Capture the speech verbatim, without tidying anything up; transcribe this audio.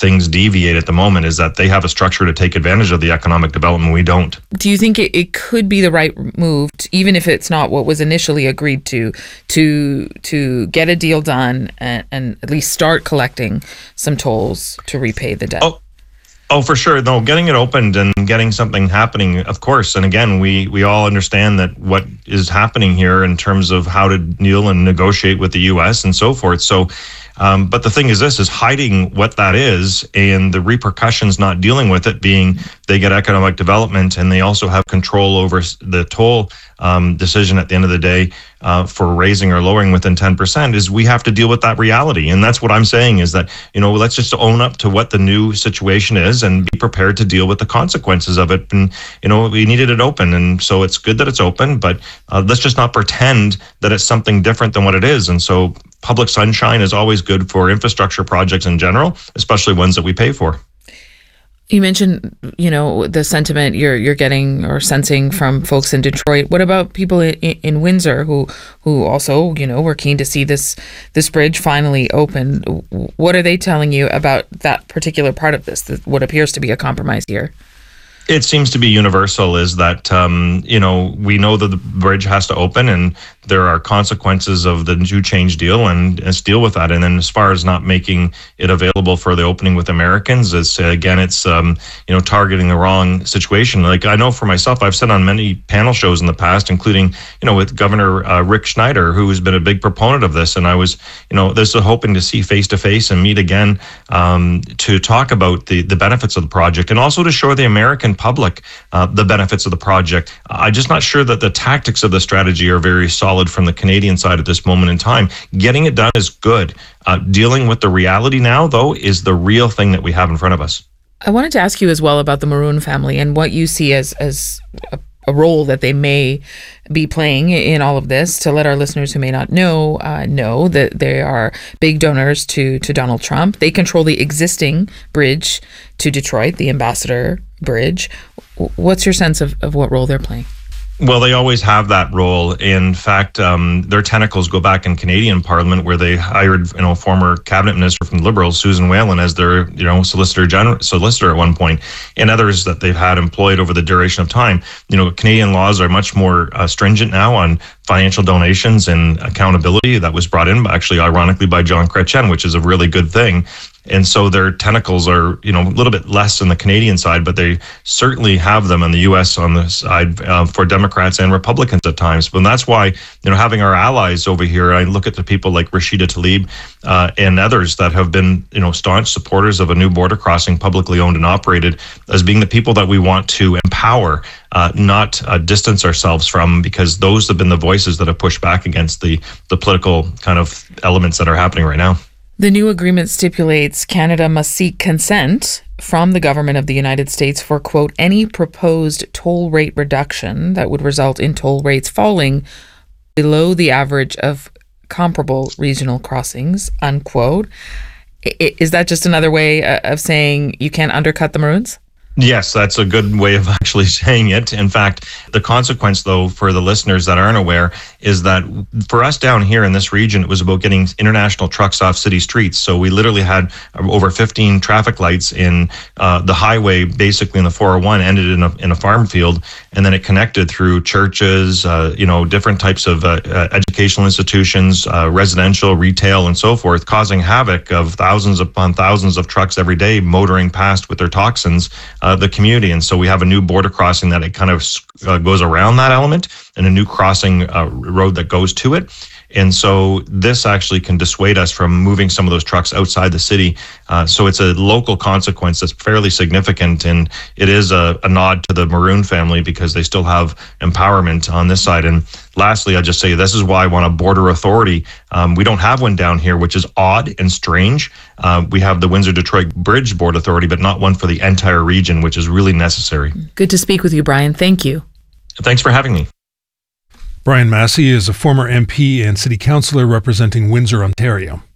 things deviate at the moment is that they have a structure to take advantage of the economic development. We don't. Do you think it, it could be the right move, to, even if it's not what was initially agreed to, to to get a deal done and, and at least start collecting some tolls to repay the debt? Oh. Oh, for sure. No, getting it opened and getting something happening, of course. And again, we we all understand that what is happening here in terms of how to deal and negotiate with the U S and so forth. So, um, but the thing is this, is hiding what that is and the repercussions not dealing with it being they get economic development and they also have control over the toll um, decision at the end of the day uh, for raising or lowering within ten percent is we have to deal with that reality. And that's what I'm saying is that, you know, let's just own up to what the new situation is and be prepared to deal with the consequences of it. And, you know, we needed it open. And so it's good that it's open, but uh, let's just not pretend that it's something different than what it is. And so public sunshine is always good for infrastructure projects in general, especially ones that we pay for. You mentioned, you know, the sentiment you're you're getting or sensing from folks in Detroit. What about people in, in Windsor who who also, you know, were keen to see this this bridge finally open? What are they telling you about that particular part of this, what appears to be a compromise here? It seems to be universal is that, um, you know, we know that the bridge has to open and there are consequences of the new change deal and let's deal with that. And then as far as not making it available for the opening with Americans, it's, again, it's, um, you know, targeting the wrong situation. Like I know for myself, I've said on many panel shows in the past, including, you know, with Governor uh, Rick Schneider, who has been a big proponent of this. And I was, you know, this is hoping to see face to face and meet again um, to talk about the, the benefits of the project and also to show the American public uh, the benefits of the project. I'm just not sure that the tactics of the strategy are very solid from the Canadian side at this moment in time. Getting it done is good. Uh, dealing with the reality now, though, is the real thing that we have in front of us. I wanted to ask you as well about the Maroon family and what you see as as a, a role that they may be playing in all of this, to let our listeners who may not know uh, know that they are big donors to to Donald Trump. They control the existing bridge to Detroit, the Ambassador Bridge. What's your sense of, of what role they're playing? Well, they always have that role. In fact, um, their tentacles go back in Canadian Parliament, where they hired, you know, former cabinet minister from the Liberals, Susan Whalen, as their, you know, solicitor general, solicitor at one point, and others that they've had employed over the duration of time. You know, Canadian laws are much more uh, stringent now on financial donations and accountability. That was brought in, actually, ironically, by John Chrétien, which is a really good thing. And so their tentacles are, you know, a little bit less on the Canadian side, but they certainly have them in the U S on the side uh, for Democrats and Republicans at times. But that's why, you know, having our allies over here, I look at the people like Rashida Tlaib uh, and others that have been, you know, staunch supporters of a new border crossing, publicly owned and operated, as being the people that we want to empower, uh, not uh, distance ourselves from, because those have been the voices that have pushed back against the the political kind of elements that are happening right now. The new agreement stipulates Canada must seek consent from the government of the United States for, quote, any proposed toll rate reduction that would result in toll rates falling below the average of comparable regional crossings, unquote. Is that just another way of saying you can't undercut the Maroons? Yes, that's a good way of actually saying it. In fact, the consequence, though, for the listeners that aren't aware, is that for us down here in this region, it was about getting international trucks off city streets. So we literally had over fifteen traffic lights in uh, the highway, basically in the four oh one, ended in a, in a farm field, and then it connected through churches, uh, you know, different types of uh, uh, educational institutions, uh, residential, retail, and so forth, causing havoc of thousands upon thousands of trucks every day motoring past with their toxins. Uh, the community. And so we have a new border crossing that it kind of uh, goes around that element, and a new crossing uh, road that goes to it. And so this actually can dissuade us from moving some of those trucks outside the city. Uh, so it's a local consequence that's fairly significant. And it is a, a nod to the Maroon family because they still have empowerment on this side. And lastly, I just say this is why I want a border authority. Um, we don't have one down here, which is odd and strange. Uh, we have the Windsor-Detroit Bridge Board Authority, but not one for the entire region, which is really necessary. Good to speak with you, Brian. Thank you. Thanks for having me. Brian Massey is a former M P and city councillor representing Windsor, Ontario.